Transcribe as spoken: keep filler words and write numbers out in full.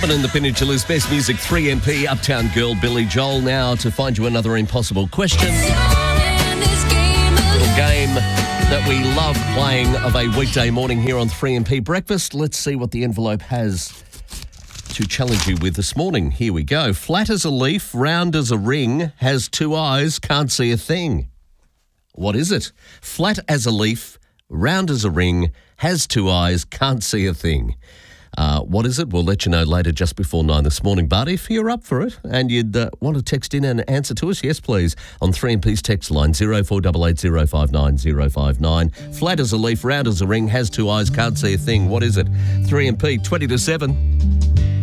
Robin and the Peninsulas, best music, three M P, Uptown Girl, Billy Joel. Now to find you another impossible question. Little game that we love playing of a weekday morning here on three M P Breakfast. Let's see what the envelope has to challenge you with this morning. Here we go. Flat as a leaf, round as a ring, has two eyes, can't see a thing. What is it? Flat as a leaf, round as a ring, has two eyes, can't see a thing. Uh, what is it? We'll let you know later just before nine this morning. But if you're up for it and you'd uh, want to text in and answer to us, yes, please, on three M P's text line, zero four eight eight zero five nine zero five nine. Flat as a leaf, round as a ring, has two eyes, can't see a thing. What is it? three M P, twenty to seven.